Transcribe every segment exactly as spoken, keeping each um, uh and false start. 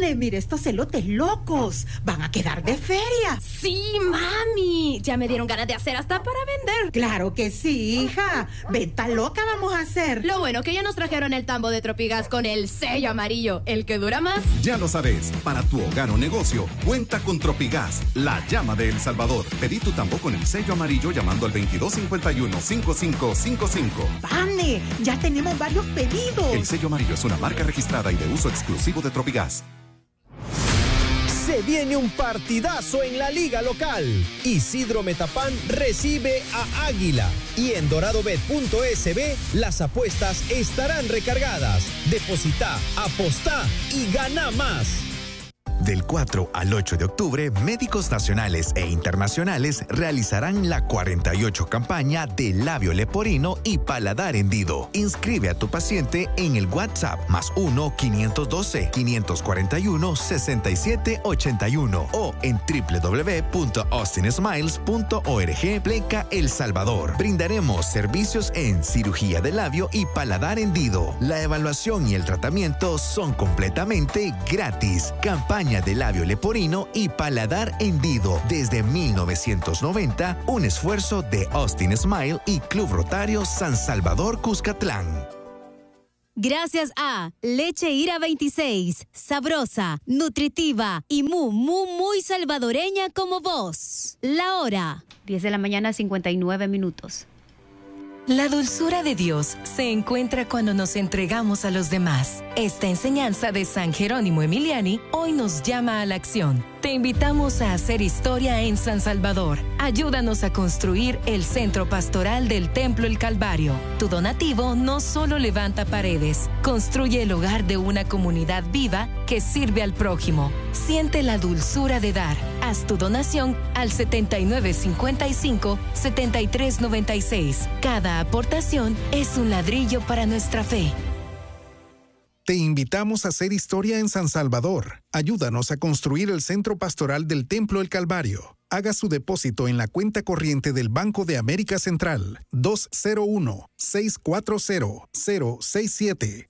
Vane, mire estos elotes locos. Van a quedar de feria. Sí, mami. Ya me dieron ganas de hacer hasta para vender. Claro que sí, hija. Venta loca vamos a hacer. Lo bueno que ya nos trajeron el tambo de Tropigas con el sello amarillo, el que dura más. Ya lo sabes, para tu hogar o negocio, cuenta con Tropigas, la llama de El Salvador. Pedí tu tambo con el sello amarillo llamando al veintidós cincuenta y uno, cincuenta y cinco cincuenta y cinco. Vane, ya tenemos varios pedidos. El sello amarillo es una marca registrada y de uso exclusivo de Tropigas. Se viene un partidazo en la liga local. Isidro Metapán recibe a Águila. Y en doradobet punto es be las apuestas estarán recargadas. Deposita, apostá y gana más. Del cuatro al ocho de octubre, médicos nacionales e internacionales realizarán la cuarenta y ocho campaña de labio leporino y paladar hendido. Inscribe a tu paciente en el WhatsApp más uno quinientos doce, quinientos cuarenta y uno, sesenta y siete ochenta y uno o en doble u doble u doble u punto austin smiles punto org pleca El Salvador. Brindaremos servicios en cirugía de labio y paladar hendido. La evaluación y el tratamiento son completamente gratis. Campaña de labio leporino y paladar hendido desde mil novecientos noventa, un esfuerzo de Austin Smile y Club Rotario San Salvador Cuscatlán. Gracias a Leche Ira veintiséis, sabrosa, nutritiva y muy, muy, muy salvadoreña como vos. La hora. diez de la mañana, cincuenta y nueve minutos. La dulzura de Dios se encuentra cuando nos entregamos a los demás. Esta enseñanza de San Jerónimo Emiliani hoy nos llama a la acción. Te invitamos a hacer historia en San Salvador. Ayúdanos a construir el centro pastoral del Templo El Calvario. Tu donativo no solo levanta paredes, construye el hogar de una comunidad viva que sirve al prójimo. Siente la dulzura de dar. Haz tu donación al setenta y nueve cincuenta y cinco, setenta y tres noventa y seis. Cada aportación es un ladrillo para nuestra fe. Te invitamos a hacer historia en San Salvador. Ayúdanos a construir el centro pastoral del Templo El Calvario. Haga su depósito en la cuenta corriente del Banco de América Central dos cero uno, seis cuatro cero, cero seis siete.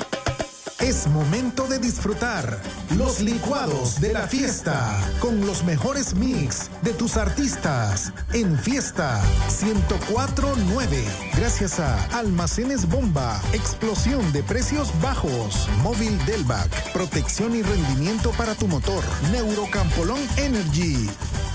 Es momento de disfrutar los licuados de la fiesta con los mejores mix de tus artistas en Fiesta ciento cuatro punto nueve. Gracias a Almacenes Bomba, explosión de precios bajos, Móvil Delvac, protección y rendimiento para tu motor, Neurocampolón Energy.